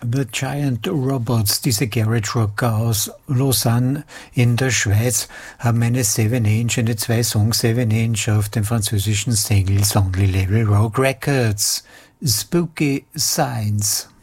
The Giant Robots, diese Garage Rocker aus Lausanne in der Schweiz, haben eine 7-Inch, eine 2-Song 7-Inch auf dem französischen Singles Only Level Rogue Records. Spooky Signs.